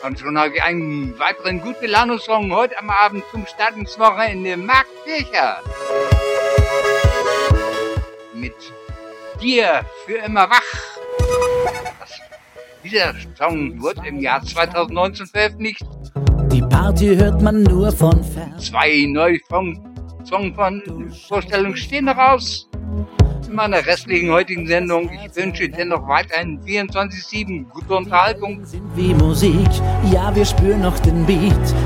Und schon habe ich einen weiteren gute Laune-Song heute am Abend zum Start ins Wochenende. Marc Bircher. Mit dir für immer wach. Dieser Song wurde im Jahr 2019 veröffentlicht. Die Party hört man nur von fern. 2 neue Songs von Vorstellungen stehen noch aus. In meiner restlichen heutigen Sendung. Ich wünsche dennoch weiterhin 24/7 gute Unterhaltung. Sind wie Musik, ja wir spüren noch den Beat.